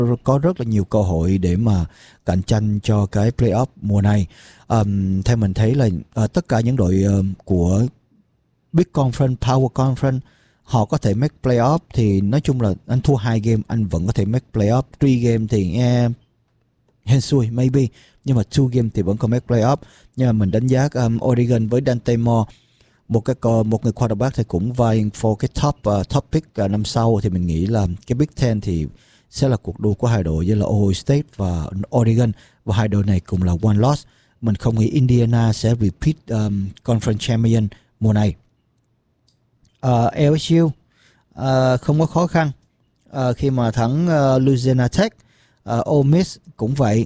có rất là nhiều cơ hội để mà cạnh tranh cho cái playoff mùa này. Theo mình thấy là tất cả những đội của Big Conference, Power Conference họ có thể make playoff, thì nói chung là anh thua 2 game anh vẫn có thể make playoff. 3 game thì hên xui maybe, nhưng mà 2 game thì vẫn còn make playoff. Nhưng mà mình đánh giá Oregon với Dante Moore, một người quarterback thì cũng vying for cái top pick năm sau, thì mình nghĩ là cái Big Ten thì sẽ là cuộc đua của hai đội như là Ohio State và Oregon, và hai đội này cùng là one loss. Mình không nghĩ Indiana sẽ repeat conference champion mùa này. LSU không có khó khăn khi mà thắng Louisiana Tech. Ole Miss cũng vậy.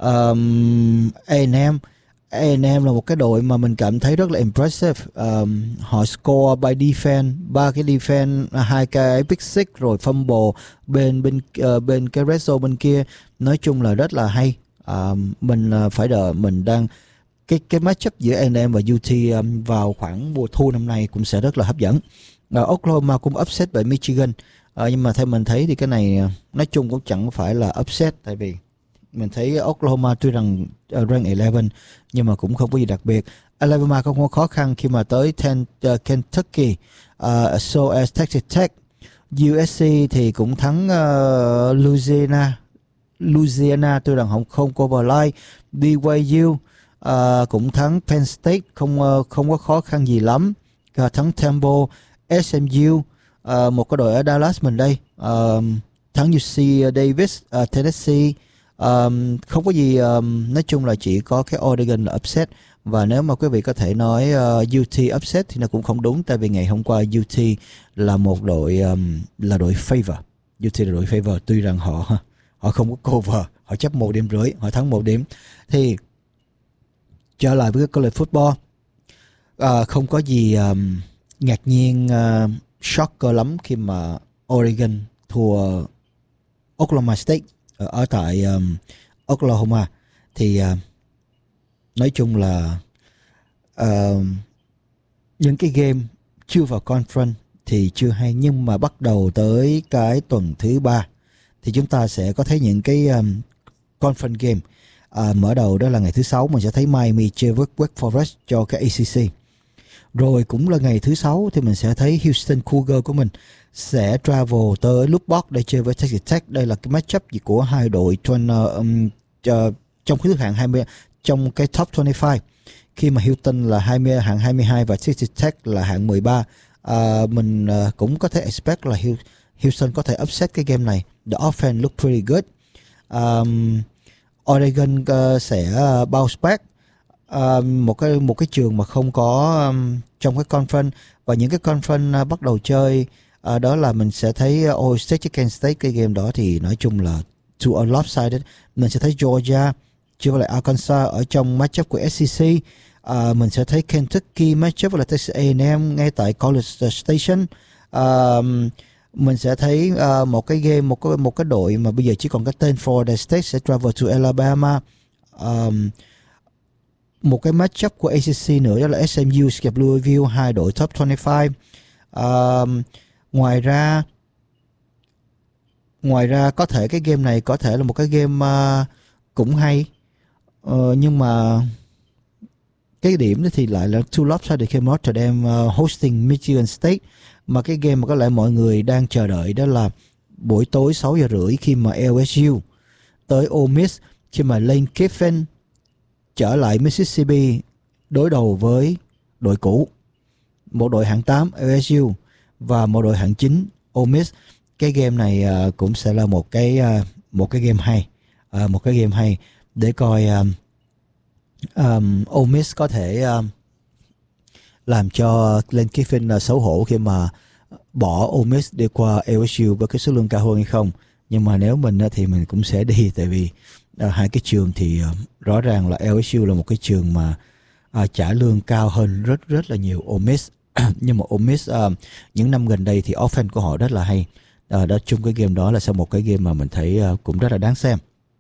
A&M là một cái đội mà mình cảm thấy rất là impressive. Họ score by defense, 3 cái defense, 2 cái pick six rồi fumble bên cái red zone bên kia. Nói chung là rất là hay. Mình phải đợi, mình đang cái matchup giữa A&M và UT vào khoảng mùa thu năm nay cũng sẽ rất là hấp dẫn. Oklahoma cũng upset bởi Michigan, nhưng mà theo mình thấy thì cái này nói chung cũng chẳng phải là upset, tại vì mình thấy Oklahoma tuy rằng rank 11 nhưng mà cũng không có gì đặc biệt. Alabama không có khó khăn khi mà tới Kentucky, so as Texas Tech. USC thì cũng thắng Louisiana tuy rằng không cover line. BYU cũng thắng Penn State, không có khó khăn gì lắm. Thắng Temple. SMU, một cái đội ở Dallas mình đây, thắng UC Davis, Tennessee. Không có gì, nói chung là chỉ có cái Oregon là upset. Và nếu mà quý vị có thể nói UT upset thì nó cũng không đúng, tại vì ngày hôm qua UT là một đội là đội favor. UT là đội favor, tuy rằng họ không có cover, họ chấp 1,5 điểm, họ thắng 1 điểm. Thì trở lại với cái college football, không có gì ngạc nhiên, shocker lắm khi mà Oregon thua Oklahoma State ở tại Oklahoma. Thì nói chung là những cái game chưa vào conference thì chưa hay, nhưng mà bắt đầu tới cái tuần thứ 3 thì chúng ta sẽ có thấy những cái conference game. Mở đầu đó là ngày thứ 6 mình sẽ thấy Miami chơi với Wake Forest cho cái ACC. Rồi cũng là ngày thứ 6 thì mình sẽ thấy Houston Cougar của mình sẽ travel tới Lubbock để chơi với Texas Tech. Đây là cái matchup của hai đội trong cái thứ hạng 20, trong cái top 25, khi mà Houston là hạng 22 và Texas Tech là hạng 13. Mình cũng có thể expect là Houston có thể upset cái game này. The offense look pretty good. Oregon sẽ bounce back. Một cái trường mà không có trong cái conference, và những cái conference bắt đầu chơi, đó là mình sẽ thấy Ohio State với Kansas State. Cái game đó thì nói chung là too lopsided. Mình sẽ thấy Georgia chơi với lại Arkansas ở trong matchup của SEC. Mình sẽ thấy Kentucky matchup với lại Texas A&M ngay tại College Station. Mình sẽ thấy một cái game, một cái đội mà bây giờ chỉ còn cái tên, Florida State sẽ travel to Alabama. Một cái matchup của ACC nữa đó là SMU gặp Louisville, hai đội top 25. Ngoài ra có thể cái game này có thể là một cái game cũng hay, nhưng mà cái điểm thì lại là too lopsided khi Notre Dame hosting Michigan State. Mà cái game mà có lẽ mọi người đang chờ đợi đó là buổi tối 6:30 khi mà LSU tới Ole Miss, khi mà Lane Kiffin trở lại Mississippi đối đầu với đội cũ, một đội hạng 8 LSU và một đội hạng 9 Ole Miss. Cái game này cũng sẽ là một cái game hay, một cái game hay để coi Ole Miss có thể làm cho Lane Kiffin xấu hổ khi mà bỏ Ole Miss đi qua LSU với cái số lương cao hơn hay không. Nhưng mà nếu mình thì mình cũng sẽ đi, tại vì hai cái trường thì rõ ràng là LSU là một cái trường mà trả lương cao hơn rất là nhiều Ole Miss. Nhưng mà Ole Miss những năm gần đây thì offense của họ rất là hay. Đó, chung cái game đó là sau một cái game mà mình thấy cũng rất là đáng xem.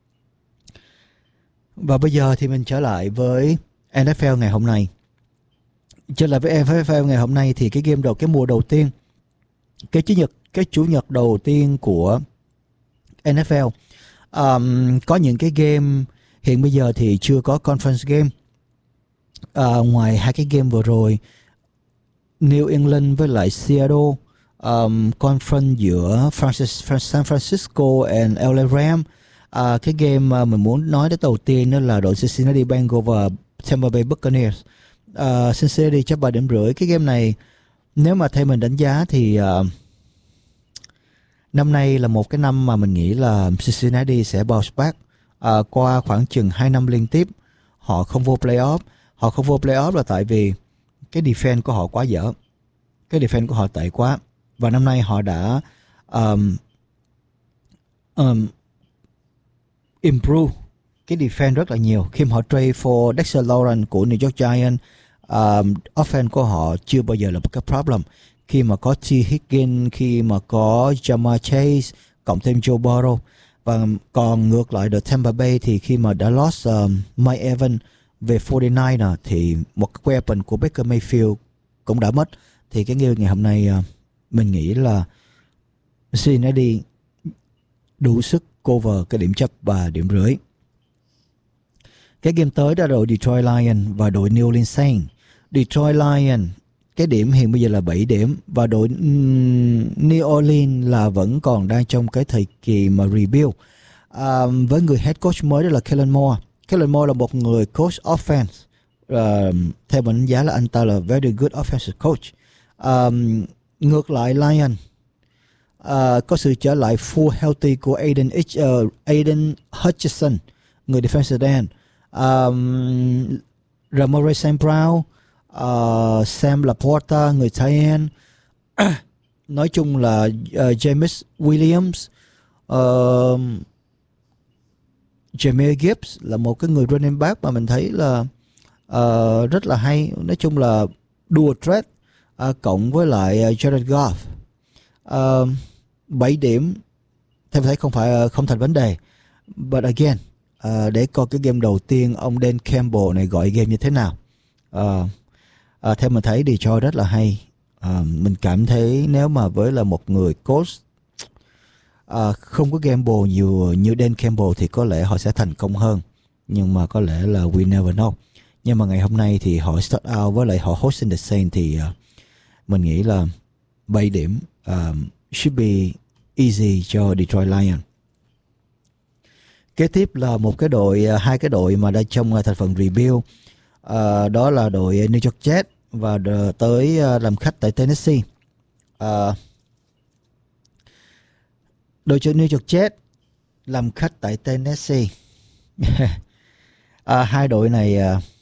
Và bây giờ thì mình trở lại với NFL ngày hôm nay. Trở lại với NFL ngày hôm nay thì cái game đầu, cái mùa đầu tiên, cái chủ nhật đầu tiên của NFL Có những cái game hiện bây giờ thì chưa có conference game. Ngoài hai cái game vừa rồi, New England với lại Seattle, conference giữa San Francisco and LA Rams. Cái game mà mình muốn nói đến đầu tiên đó là đội Cincinnati Bengals và Tampa Bay Buccaneers. Cincinnati chấp 3.5 điểm. Cái game này nếu mà theo mình đánh giá thì năm nay là một cái năm mà mình nghĩ là Cincinnati sẽ bounce back. Qua khoảng chừng 2 năm liên tiếp họ không vô playoff. Họ không vô playoff là tại vì cái defense của họ quá dở. Cái defense của họ tệ quá. Và năm nay họ đã improve cái defense rất là nhiều. Khi mà họ trade for Dexter Lawrence của New York Giants, offense của họ chưa bao giờ là một cái problem. Khi mà có T. Higgins, khi mà có Jamar Chase, cộng thêm Joe Burrow. Và còn ngược lại đội Tampa Bay thì khi mà đã lost Mike Evans về 49er thì một cái weapon của Baker Mayfield cũng đã mất. Thì cái ngày hôm nay mình nghĩ là Cincinnati đủ sức cover cái điểm chấp 3.5 điểm. Cái game tới đó là đội Detroit Lions và đội New Orleans Saints. Detroit Lions cái điểm hiện bây giờ là 7 điểm và đội New Orleans là vẫn còn đang trong cái thời kỳ mà rebuild. Với người head coach mới đó là Kellen Moore. Kellen Moore là một người coach offense. Theo mình đánh giá là anh ta là very good offensive coach. Ngược lại Lions có sự trở lại full healthy của Aiden Hutchinson, người defensive end. Ramondre St. Brown, Sam Laporta, người tight end. Nói chung là James Williams, Jahmyr Gibbs là một cái người running back mà mình thấy là rất là hay. Nói chung là dual threat, cộng với lại Jared Goff. 7 điểm theo thấy không thành vấn đề. But again, để coi cái game đầu tiên ông Dan Campbell này gọi game như thế nào. Theo mình thấy Detroit rất là hay. Mình cảm thấy nếu mà với là một người coach không có gamble nhiều như Dan Campbell thì có lẽ họ sẽ thành công hơn. Nhưng mà có lẽ là we never know. Nhưng mà ngày hôm nay thì họ start out với lại họ hosting the Saints thì mình nghĩ là 7 điểm should be easy cho Detroit Lions. Kế tiếp là hai cái đội mà đang trong thành phần rebuild. Đó là đội New York Jets và tới làm khách tại Tennessee. Đội New York Jets làm khách tại Tennessee. Hai đội này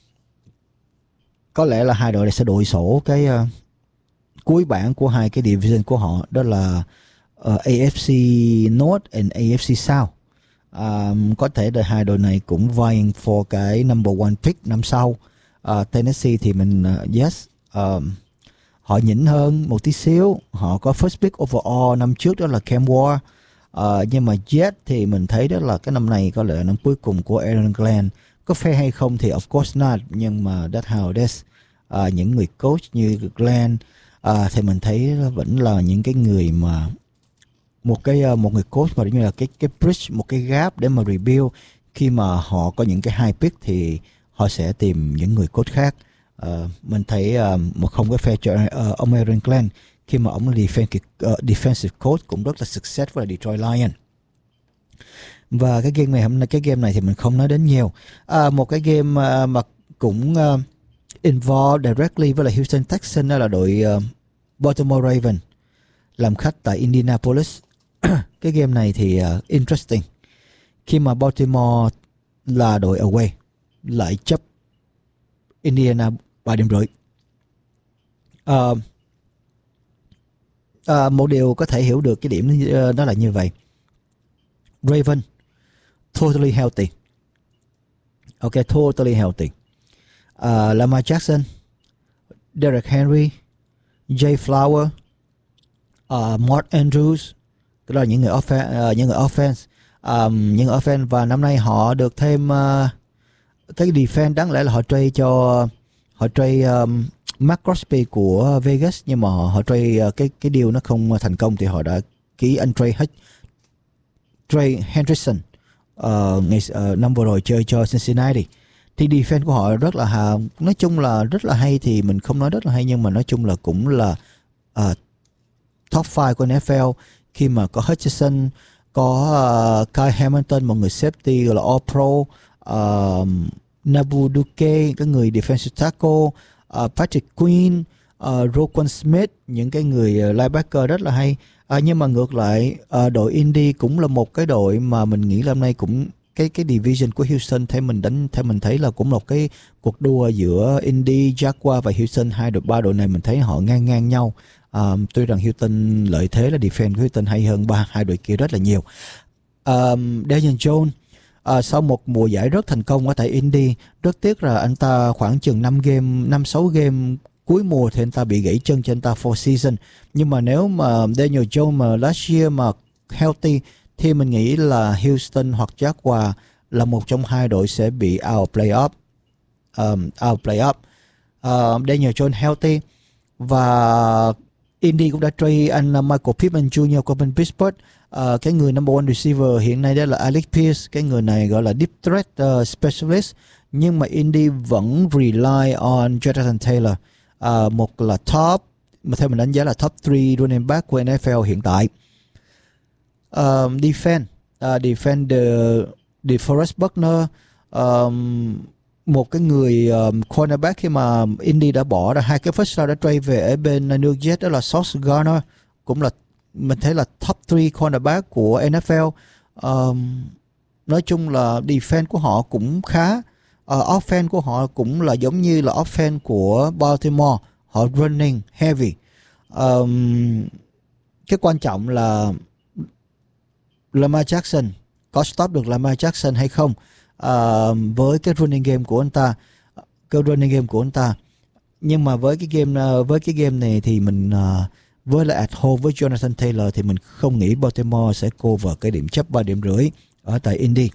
có lẽ là hai đội này sẽ đội sổ cái cuối bảng của hai cái division của họ, đó là AFC North and AFC South. Có thể là hai đội này cũng vying for cái number one pick năm sau. Tennessee thì mình họ nhỉnh hơn một tí xíu, họ có first pick overall năm trước đó là Cam Ward. Nhưng mà Jet thì mình thấy đó là cái năm này có lẽ là năm cuối cùng của Aaron Glenn. Có fair hay không thì of course not, nhưng mà that's how it is. Những người coach như Glenn thì mình thấy vẫn là những cái người mà một người coach mà như là cái bridge, một cái gap để mà rebuild. Khi mà họ có những cái high pick thì họ sẽ tìm những người coach khác. Mình thấy một không có fair cho ông Aaron Glenn khi mà ông là defensive coach cũng rất là success với Detroit Lions. Và cái game này thì mình không nói đến nhiều. Một cái game mà cũng involve directly với là Houston Texans, đó là đội Baltimore Ravens làm khách tại Indianapolis. Cái game này thì interesting khi mà Baltimore là đội away lại chấp Indiana 3.5 điểm. Một điều có thể hiểu được cái điểm đó là như vậy. Raven totally healthy. Okay, totally healthy. Lamar Jackson, Derrick Henry, Jay Flower, Mark Andrews, đó là những người offense. Và năm nay họ được thêm cái defense. Đáng lẽ là họ trade Mark Crosby của Vegas, nhưng mà họ trade cái deal nó không thành công thì họ đã ký anh Trey Hendrickson năm vừa rồi chơi cho Cincinnati. Thì defense của họ rất là nói chung là rất là hay, thì mình không nói rất là hay nhưng mà nói chung là cũng là top 5 của NFL, khi mà có Hutchinson, có Kyle Hamilton, một người safety gọi là All Pro, Nabu Duke, cái người defensive tackle, Patrick Queen, Roquan Smith, những cái người linebacker rất là hay. Nhưng mà ngược lại đội Indy cũng là một cái đội mà mình nghĩ là hôm nay cũng cái division của Houston theo mình thấy là cũng một cái cuộc đua giữa Indy, Jaguar và Houston. Ba đội này mình thấy họ ngang nhau. Tuy rằng Houston lợi thế là defense của Houston hay hơn hai đội kia rất là nhiều. Daniel Jones sau một mùa giải rất thành công ở tại Indy, rất tiếc là anh ta khoảng chừng 5-6 game cuối mùa thì anh ta bị gãy chân cho anh ta for season. Nhưng mà nếu mà Daniel Jones mà last year mà healthy thì mình nghĩ là Houston hoặc Jaguar là một trong hai đội sẽ bị out playoff. Daniel Jones healthy, và Indy cũng đã trade anh Michael Pittman Jr. của bên Pittsburgh. Cái người number one receiver hiện nay đó là Alex Pierce, cái người này gọi là deep threat specialist, nhưng mà Indy vẫn rely on Jonathan Taylor, một là top, mà theo mình đánh giá là top 3 running back của NFL hiện tại. Defender DeForest Buckner, một cái người cornerback khi mà Indy đã bỏ ra 2 cái first round đã trade về ở bên New York, đó là Sauce Gardner, cũng là mình thấy là top 3 cornerback của NFL. Nói chung là defense của họ cũng khá, offense của họ cũng là giống như là offense của Baltimore, họ running heavy. Cái quan trọng là Lamar Jackson có stop được Lamar Jackson hay không với cái running game của anh ta. Nhưng mà với cái game này thì mình với lại at home với Jonathan Taylor thì mình không nghĩ Baltimore sẽ cover cái điểm chấp 3.5 ở tại Indy.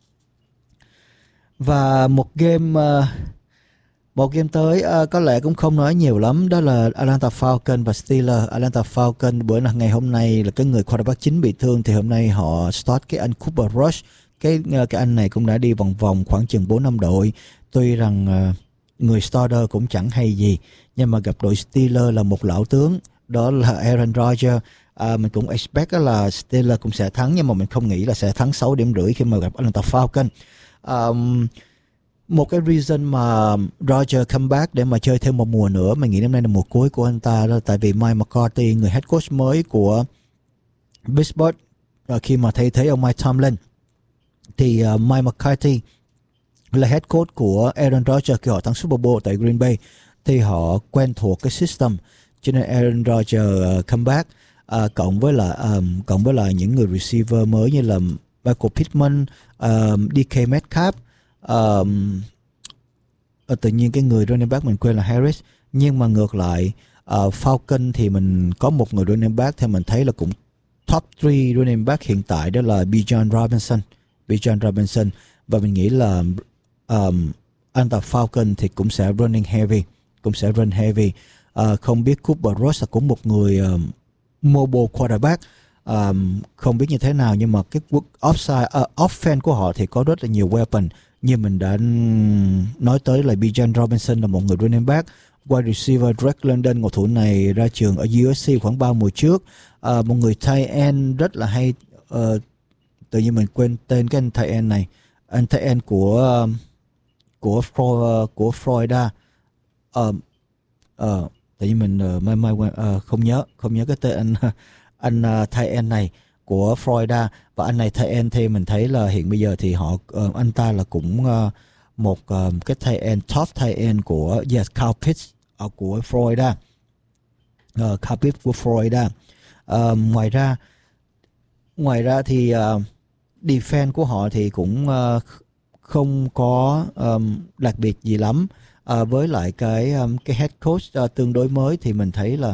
Và một game tới có lẽ cũng không nói nhiều lắm, đó là Atlanta Falcons và Steelers. Atlanta Falcons bữa ngày hôm nay là cái người quarterback chính bị thương, thì hôm nay họ start cái anh Cooper Rush. Cái anh này cũng đã đi vòng khoảng chừng 4-5 đội. Tuy rằng người starter cũng chẳng hay gì, nhưng mà gặp đội Steelers là một lão tướng, đó là Aaron Rodgers. Mình cũng expect là Steelers cũng sẽ thắng, nhưng mà mình không nghĩ là sẽ thắng 6.5 khi mà gặp Atlanta Falcons. Một cái reason mà Rodgers come back để mà chơi thêm một mùa nữa, mình nghĩ năm nay là mùa cuối của anh ta, đó tại vì Mike McCarthy, người head coach mới của Pittsburgh, khi mà thay thế ông Mike Tomlin, thì Mike McCarthy là head coach của Aaron Rodgers khi họ thắng Super Bowl tại Green Bay, thì họ quen thuộc cái system, cho nên Aaron Rodgers come back, cộng với là những người receiver mới như là Michael Pittman, DK Metcalf, tự nhiên cái người running back mình quên là Harris. Nhưng mà ngược lại Falcon thì mình có một người running back theo mình thấy là cũng top 3 running back hiện tại, đó là Bijan Robinson, và mình nghĩ là Atlanta Falcon thì cũng sẽ run heavy. Không biết Cooper Rush là cũng một người mobile quarterback, không biết như thế nào, nhưng mà cái offense của họ thì có rất là nhiều weapon. Như mình đã nói tới là Bijan Robinson là một người running back. Wide receiver Drake London, cầu thủ này ra trường ở USC khoảng 3 mùa trước. Một người tight end rất là hay, tự nhiên mình quên tên cái anh tight end này, anh tight end của Florida. Tự nhiên mình không nhớ cái tên anh tight end này của Florida. Và anh này tight end thì mình thấy là hiện bây giờ thì anh ta là cũng một cái tight end, top tight end của Kyle Pitts của Florida. Kyle Pitts của Florida. Ngoài ra thì defense của họ thì cũng không có đặc biệt gì lắm. Với lại cái head coach tương đối mới thì mình thấy là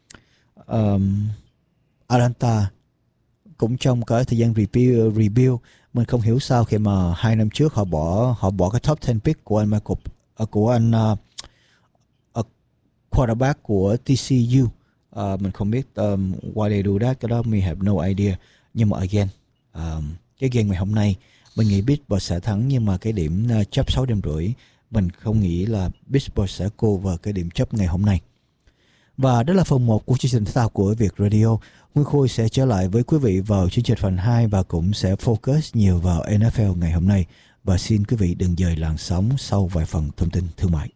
Atlanta cũng trong cái thời gian rebuild. Mình không hiểu sao khi mà 2 năm trước họ bỏ cái top 10 pick của anh quarterback của TCU. Mình không biết why they do that, cái đó we have no idea. Nhưng mà again, cái game ngày hôm nay. Mình nghĩ Beach sẽ thắng, nhưng mà cái điểm chấp 6.5, mình không nghĩ là Beach sẽ cover cái điểm chấp ngày hôm nay. Và đó là phần 1 của chương trình thể thao của Việt Radio. Nguyên Khôi sẽ trở lại với quý vị vào chương trình phần 2 và cũng sẽ focus nhiều vào NFL ngày hôm nay. Và xin quý vị đừng dời làn sóng sau vài phần thông tin thương mại.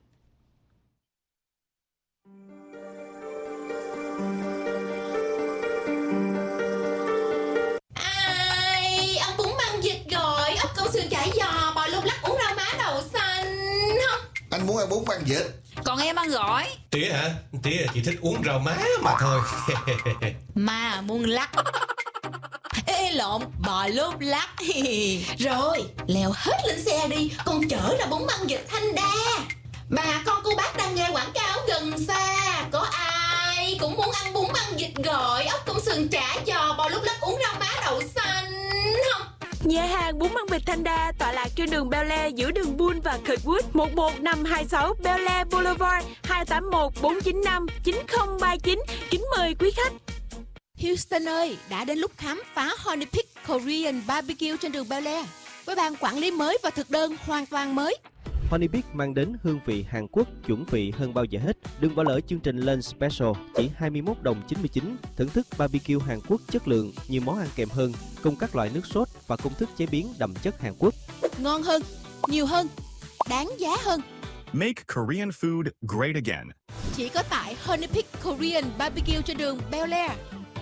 Ai, ông bún măng vịt gọi, ốc câu sườn chả giò, bò lúc lắc uống rau má đậu xanh không? Anh muốn ăn bún măng vịt. Còn em ăn gỏi. Tía hả? Tía chỉ thích uống rau má mà thôi. Mà muốn lắc. Ê lộn, bò lúc lắc. Rồi, leo hết lên xe đi, con chở ra bún măng vịt Thanh Đa. Bà con cô bác đang nghe quảng cáo gần xa, có ai cũng muốn ăn bún măng vịt gọi, ốc công sườn chả giò, bò lúc lắc uống rau má đậu xanh không? Nhà hàng bún măng vịt Thanh Đa tọa lạc trên đường Bel Air giữa đường Bull và Kirkwood, 11526 Bel Air Boulevard, 281 495 9039. Kính mời quý khách. Houston ơi, đã đến lúc khám phá Honey Peak Korean Barbecue trên đường Bel Air với ban quản lý mới và thực đơn hoàn toàn mới. Honey Peak mang đến hương vị Hàn Quốc chuẩn vị hơn bao giờ hết. Đừng bỏ lỡ chương trình Lunch Special chỉ 21 đồng 99. Thưởng thức barbecue Hàn Quốc chất lượng, nhiều món ăn kèm hơn, cùng các loại nước sốt và công thức chế biến đậm chất Hàn Quốc. Ngon hơn, nhiều hơn, đáng giá hơn. Make Korean food great again. Chỉ có tại Honey Peak Korean Barbecue trên đường Bel Air.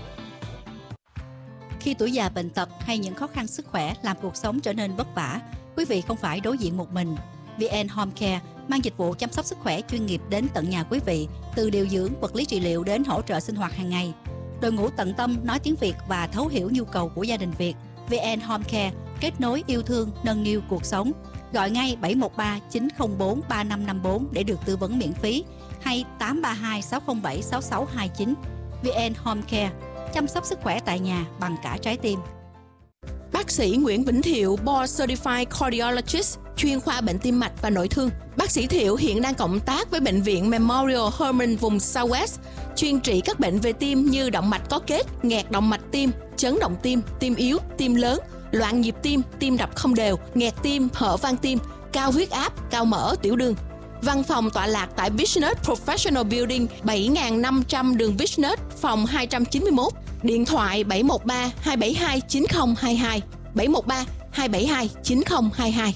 Khi tuổi già bệnh tật hay những khó khăn sức khỏe làm cuộc sống trở nên vất vả, quý vị không phải đối diện một mình. VN Home Care mang dịch vụ chăm sóc sức khỏe chuyên nghiệp đến tận nhà quý vị, từ điều dưỡng, vật lý trị liệu đến hỗ trợ sinh hoạt hàng ngày. Đội ngũ tận tâm nói tiếng Việt và thấu hiểu nhu cầu của gia đình Việt. VN Home Care kết nối yêu thương, nâng niu cuộc sống. Gọi ngay 713 904 3554 để được tư vấn miễn phí, hay 832 607 6629. VN Home Care chăm sóc sức khỏe tại nhà bằng cả trái tim. Bác sĩ Nguyễn Vĩnh Thiệu, Board Certified Cardiologist, chuyên khoa bệnh tim mạch và nội thương. Bác sĩ Thiệu hiện đang cộng tác với Bệnh viện Memorial Hermann vùng Southwest, chuyên trị các bệnh về tim như động mạch có kết, nghẹt động mạch tim, chấn động tim, tim yếu, tim lớn, loạn nhịp tim, tim đập không đều, nghẹt tim, hở van tim, cao huyết áp, cao mỡ, tiểu đường. Văn phòng tọa lạc tại Business Professional Building 7500 đường Business, phòng 291. Điện thoại 713 272 9022, 713 272 9022.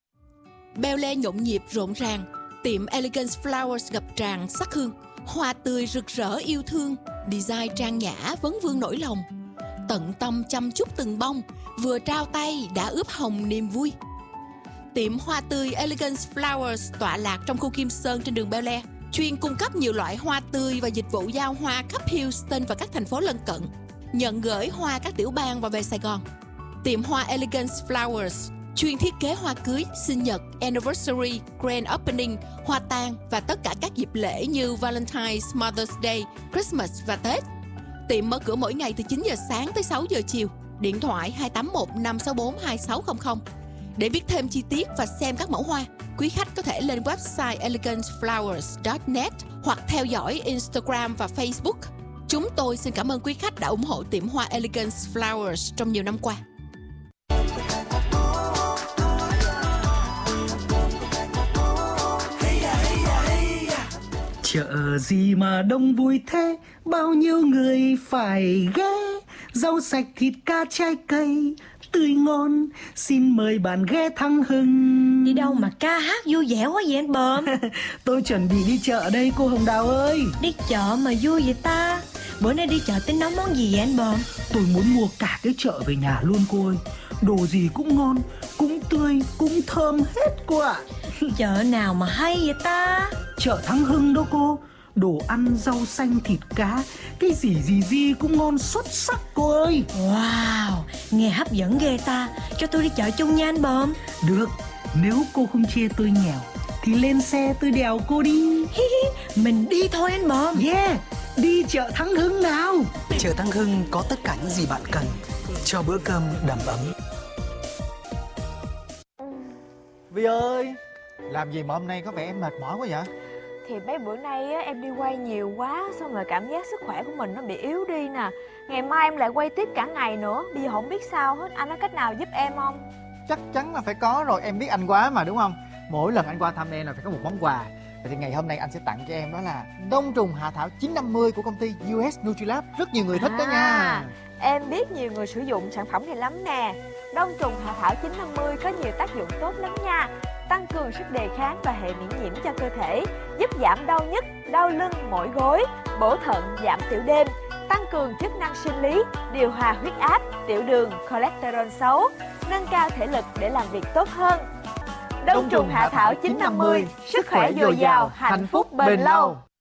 Bel Air nhộn nhịp rộn ràng, tiệm Elegance Flowers ngập tràn sắc hương, hoa tươi rực rỡ yêu thương, design trang nhã vấn vương nỗi lòng. Tận tâm chăm chút từng bông, vừa trao tay đã ướp hồng niềm vui. Tiệm hoa tươi Elegance Flowers tọa lạc trong khu Kim Sơn trên đường Bel Air, chuyên cung cấp nhiều loại hoa tươi và dịch vụ giao hoa khắp Houston và các thành phố lân cận. Nhận gửi hoa các tiểu bang và về Sài Gòn. Tiệm hoa Elegance Flowers chuyên thiết kế hoa cưới, sinh nhật, anniversary, grand opening, hoa tang và tất cả các dịp lễ như Valentine's, Mother's Day, Christmas và Tết. Tiệm mở cửa mỗi ngày từ 9 giờ sáng tới 6 giờ chiều. Điện thoại 281 564 2600. Để biết thêm chi tiết và xem các mẫu hoa, quý khách có thể lên website eleganceflowers.net hoặc theo dõi Instagram và Facebook. Chúng tôi xin cảm ơn quý khách đã ủng hộ tiệm hoa Elegance Flowers trong nhiều năm qua. Chợ gì mà đông vui thế, bao nhiêu người phải ghé, rau sạch thịt cá trái cây tươi ngon, xin mời bạn ghé Thăng Hưng. Đi đâu mà ca hát vui vẻ quá vậy anh Bờm? Tôi chuẩn bị đi chợ đây cô Hồng Đào ơi. Đi chợ mà vui vậy ta? Bữa nay đi chợ tính nấu món gì vậy anh Bờm? Tôi muốn mua cả cái chợ về nhà luôn cô ơi. Đồ gì cũng ngon, cũng tươi, cũng thơm hết cô ạ. Chợ nào mà hay vậy ta? Chợ Thăng Hưng đó cô. Đồ ăn, rau xanh, thịt cá, cái gì cũng ngon xuất sắc cô ơi. Wow, nghe hấp dẫn ghê ta. Cho tôi đi chợ chung nha anh Bờm. Được, nếu cô không chê tôi nghèo thì lên xe tôi đèo cô đi. Mình đi thôi anh Bờm. Yeah, đi chợ Thăng Hưng nào. Chợ Thăng Hưng có tất cả những gì bạn cần cho bữa cơm đầm ấm. Vi ơi, làm gì mà hôm nay có vẻ em mệt mỏi quá vậy? Thì mấy bữa nay á, em đi quay nhiều quá, xong rồi cảm giác sức khỏe của mình nó bị yếu đi nè. Ngày mai em lại quay tiếp cả ngày nữa, bây giờ không biết sao hết. Anh có cách nào giúp em không? Chắc chắn là phải có rồi, em biết anh quá mà đúng không? Mỗi lần anh qua thăm em là phải có một món quà. Vậy thì ngày hôm nay anh sẽ tặng cho em đó là đông trùng hạ thảo 950 của công ty US Nutrilab. Rất nhiều người thích đó nha. Em biết nhiều người sử dụng sản phẩm này lắm nè. Đông trùng hạ thảo 950 có nhiều tác dụng tốt lắm nha. Tăng cường sức đề kháng và hệ miễn nhiễm cho cơ thể, giúp giảm đau nhức, đau lưng, mỏi gối, bổ thận, giảm tiểu đêm, tăng cường chức năng sinh lý, điều hòa huyết áp, tiểu đường, cholesterol xấu, nâng cao thể lực để làm việc tốt hơn. Đông trùng hạ thảo 950, sức khỏe dồi dào, hạnh phúc bền lâu.